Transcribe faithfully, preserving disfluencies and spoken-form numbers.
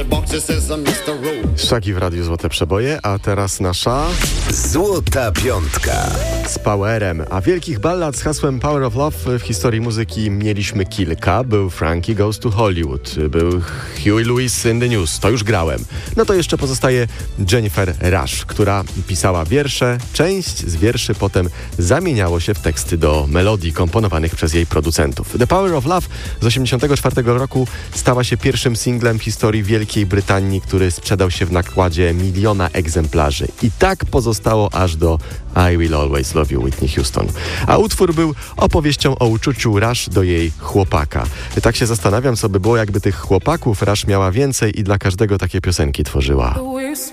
Szagi w Radiu Złote Przeboje, a teraz nasza Złota Piątka z Powerem. A wielkich ballad z hasłem Power of Love w historii muzyki mieliśmy kilka. Był Frankie Goes to Hollywood, był Huey Lewis in the News, to już grałem. No to jeszcze pozostaje Jennifer Rush, która pisała wiersze. Część z wierszy potem zamieniało się w teksty do melodii komponowanych przez jej producentów. The Power of Love z osiemdziesiątego czwartego roku stała się pierwszym singlem w historii Wielkiej Brytanii, który sprzedał się w nakładzie miliona egzemplarzy. I tak pozostało aż do I Will Always Love You Whitney Houston. A utwór był opowieścią o uczuciu Rush do jej chłopaka. Tak się zastanawiam, co by było, jakby tych chłopaków Rush miała więcej i dla każdego takie piosenki tworzyła.